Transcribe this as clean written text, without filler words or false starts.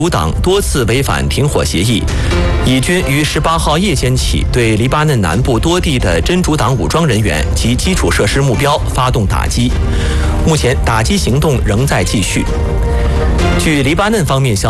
主党多次违反停火协议，以军于18号夜间起对黎巴嫩南部多地的真主党武装人员及基础设施目标发动打击。目前打击行动仍在继续。据黎巴嫩方面消息。